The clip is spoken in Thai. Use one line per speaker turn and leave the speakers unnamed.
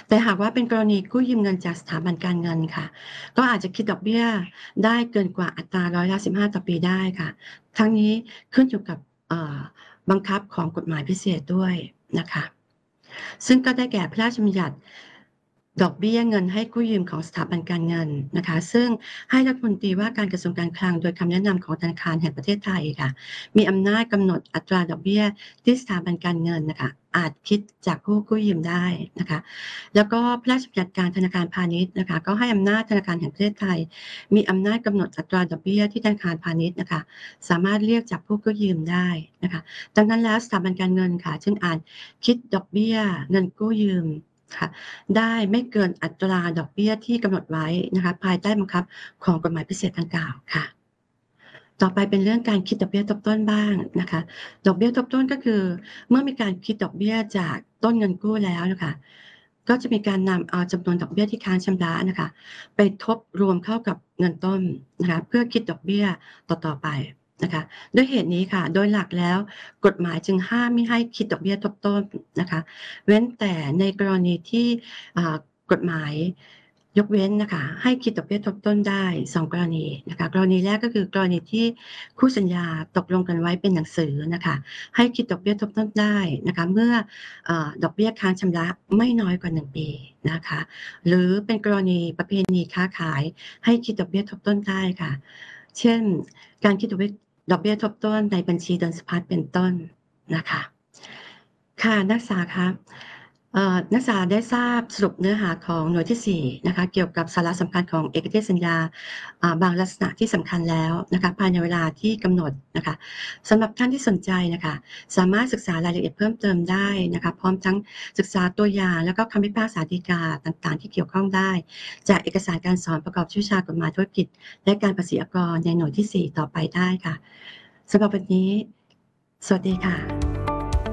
แต่หากว่าเป็นกรณีกู้ยืมเงินจากสถาบันการเงินค่ะก็อาจจะคิดดอกเบี้ยได้เกินกว่าอัตราร้อยละ15ต่อปีได้ค่ะทั้งนี้ขึ้นอยู่กับเอ่อบังคับของกฎหมายพิเศษด้วยนะคะซึ่งก็ได้แก่พระราชบัญญัติดอกเบี้ยเงินให้กู้ยืมของสถาบันการเงินนะคะซึ่งให้รัฐมนตรีว่าการกระทรวงการคลังโดยคำแนะนำของธนาคารแห่งประเทศไทยค่ะมีอำนาจกำหนดอัตราดอกเบี้ยที่สถาบันการเงินน่ะค่ะอาจคิดจากผู้กู้ยืมได้นะคะ แล้วก็พระราชบัญญัติการธนาคารพาณิชย์นะคะก็ให้อำนาจธนาคารแห่งประเทศไทยมีอำนาจกำหนดอัตราดอกเบี้ยที่ธนาคารพาณิชย์นะคะสามารถเรียกจากผู้กู้ยืมได้นะคะดังนั้นแล้วสถาบันการเงินค่ะจึงอาจคิดดอกเบี้ยเงินกู้ยืมค่ะได้ไม่เกินอัตราดอกเบี้ยที่กำหนดไว้นะคะภายใต้บังคับของกฎหมายพิเศษดังกล่าวค่ะต่อไปเป็นเรื่องการคิดดอกเบี้ยทบต้นบ้างนะคะดอกเบี้ยทบต้นก็คือเมื่อมีการคิดดอกเบี้ยจากต้นเงินกู้แล้วน่ะค่ะ ก็จะมีการนำเอาจำนวนดอกเบี้ยที่ค้างชำระน่ะค่ะไปทบรวมเข้ากับเงินต้นนะคะเพื่อคิดดอกเบี้ยต่อๆไปนะคะด้วยเหตุนี้ค่ะโดยหลักแล้วกฎหมายจึงห้ามมิให้คิดดอกเบี้ยทบต้นนะคะเว้นแต่ในกรณีที่อ่ากฎหมายยกเว้นน่ะค่ะให้คิดดอกเบี้ยทบต้นได้2กรณีนะคะกรณีแรกก็คือกรณีที่คู่สัญญาตกลงกันไว้เป็นหนังสือน่ะค่ะให้คิดดอกเบี้ยทบต้นได้นะคะเมื่อ ดอกเบี้ยค้างชำระไม่น้อยกว่า1ปีนะคะหรือเป็นกรณีประเพณีค้าขายให้คิดดอกเบี้ยทบต้นได้ค่ะเช่นการคิดดอกเบี้ยทบต้นในบัญชีเดินสะพัดเป็นต้นนะคะค่ะนักศึกษาคะนักศึกษาได้ทราบสรุปเนื้อหาของหน่วยที่4นะคะเกี่ยวกับสาระสำคัญของเอกเทศสัญญาบางลักษณะที่สำคัญแล้วนะคะภายในเวลาที่กำหนดนะคะสำหรับท่านที่สนใจน่ะค่ะ สามารถศึกษารายละเอียดเพิ่มเติมได้นะคะพร้อมทั้งศึกษาตัวอย่างแล้วก็คำพิพากษาฎีกาต่างๆที่เกี่ยวข้องได้จากเอกสารการสอนประกอบวิชากฎหมายธุรกิจและการภาษีอากรในหน่วยที่4ต่อไปได้ค่ะสำหรับวันนี้สวัสดีค่ะ